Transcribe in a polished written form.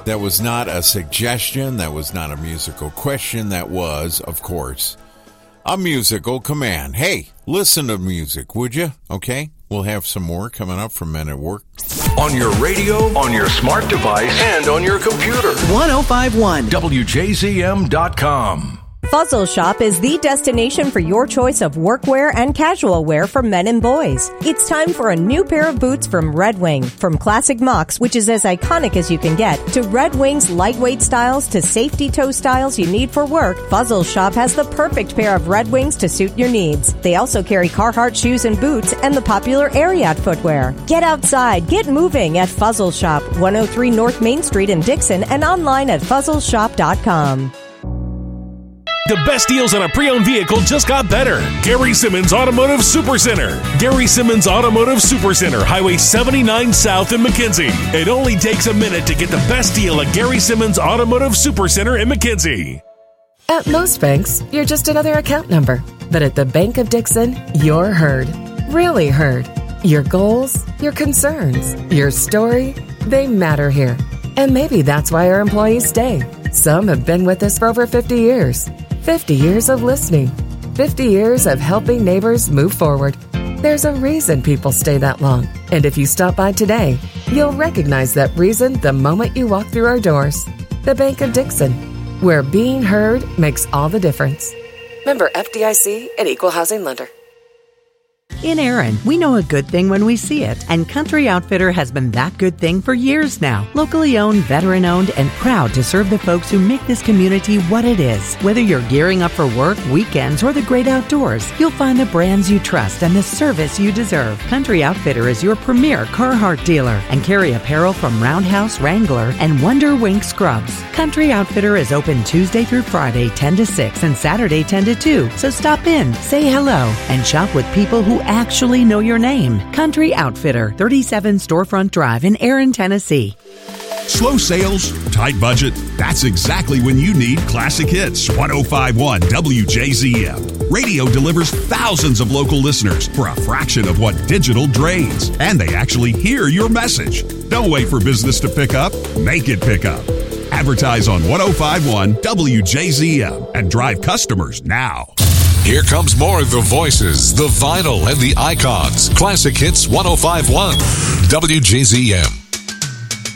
That was not a suggestion. That was not a musical question. That was, of course, a musical command. Hey, listen to music, would you? Okay, we'll have some more coming up from Men at Work. On your radio, on your smart device, and on your computer. 105.1 WJZM.com. Fuzzle Shop is the destination for your choice of workwear and casual wear for men and boys. It's time for a new pair of boots from Red Wing. From classic mocks, which is as iconic as you can get, to Red Wing's lightweight styles to safety toe styles you need for work, Fuzzle Shop has the perfect pair of Red Wings to suit your needs. They also carry Carhartt shoes and boots and the popular Ariat footwear. Get outside, get moving at Fuzzle Shop, 103 North Main Street in Dixon, and online at fuzzleshop.com. The best deals on a pre-owned vehicle just got better. Gary Simmons Automotive Supercenter. Gary Simmons Automotive Supercenter, Highway 79 South in McKenzie. It only takes a minute to get the best deal at Gary Simmons Automotive Supercenter in McKenzie. At most banks, you're just another account number. But at the Bank of Dixon, you're heard. Really heard. Your goals, your concerns, your story, they matter here. And maybe that's why our employees stay. Some have been with us for over 50 years. 50 years of listening. 50 years of helping neighbors move forward. There's a reason people stay that long. And if you stop by today, you'll recognize that reason the moment you walk through our doors. The Bank of Dixon, where being heard makes all the difference. Member FDIC and Equal Housing Lender. In Aaron, we know a good thing when we see it, and Country Outfitter has been that good thing for years now. Locally owned, veteran-owned, and proud to serve the folks who make this community what it is. Whether you're gearing up for work, weekends, or the great outdoors, you'll find the brands you trust and the service you deserve. Country Outfitter is your premier Carhartt dealer and carry apparel from Roundhouse, Wrangler, and Wonder Wink Scrubs. Country Outfitter is open Tuesday through Friday, 10 to 6, and Saturday, 10 to 2. So stop in, say hello, and shop with people who actually know your name. Country Outfitter, 37 Storefront Drive in Aaron, Tennessee. Slow sales, tight budget, that's exactly when you need Classic Hits 105.1 WJZM. Radio delivers thousands of local listeners for a fraction of what digital drains, and they actually hear your message. Don't wait for business to pick up, make it pick up. Advertise on 105.1 WJZM and drive customers now. Here comes more of the voices, the vinyl, and the icons. Classic Hits 105.1 WJZM.